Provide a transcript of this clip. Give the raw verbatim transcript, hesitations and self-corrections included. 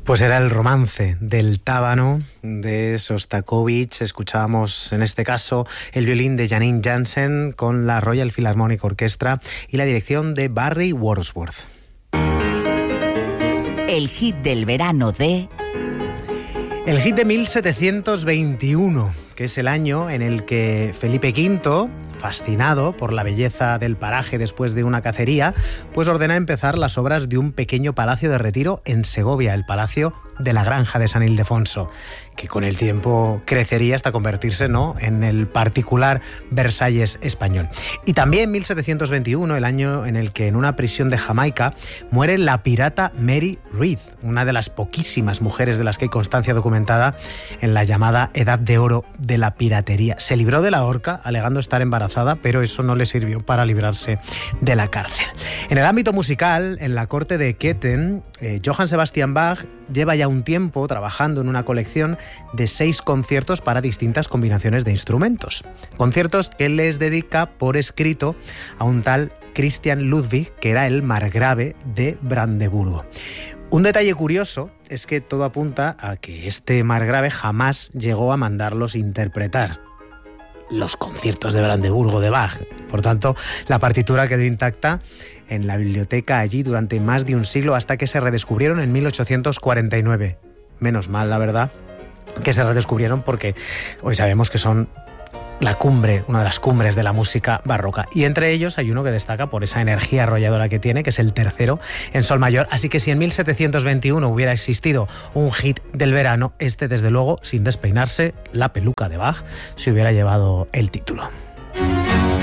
Pues era el romance del tábano de Sostakovich. Escuchábamos en este caso el violín de Janine Jansen con la Royal Philharmonic Orchestra y la dirección de Barry Wordsworth. El hit del verano de... El hit de mil setecientos veintiuno, que es el año en el que Felipe quinto, fascinado por la belleza del paraje después de una cacería, pues ordena empezar las obras de un pequeño palacio de retiro en Segovia, el Palacio de la Granja de San Ildefonso, que con el tiempo crecería hasta convertirse, ¿no?, en el particular Versalles español. Y también mil setecientos veintiuno, el año en el que en una prisión de Jamaica muere la pirata Mary Read, una de las poquísimas mujeres de las que hay constancia documentada en la llamada Edad de Oro de la piratería. Se libró de la horca alegando estar embarazada, pero eso no le sirvió para librarse de la cárcel. En el ámbito musical, en la corte de Köthen, eh, Johann Sebastian Bach lleva ya un tiempo trabajando en una colección de seis conciertos para distintas combinaciones de instrumentos. Conciertos que les dedica por escrito a un tal Christian Ludwig, que era el margrave de Brandeburgo. Un detalle curioso es que todo apunta a que este margrave jamás llegó a mandarlos interpretar los conciertos de Brandeburgo de Bach. Por tanto, la partitura quedó intacta en la biblioteca allí durante más de un siglo hasta que se redescubrieron en mil ochocientos cuarenta y nueve. Menos mal, la verdad, que se redescubrieron, porque hoy sabemos que son la cumbre, una de las cumbres de la música barroca. Y entre ellos hay uno que destaca por esa energía arrolladora que tiene, que es el tercero en sol mayor. Así que si en mil setecientos veintiuno hubiera existido un hit del verano, este, desde luego, sin despeinarse, la peluca de Bach, se hubiera llevado el título.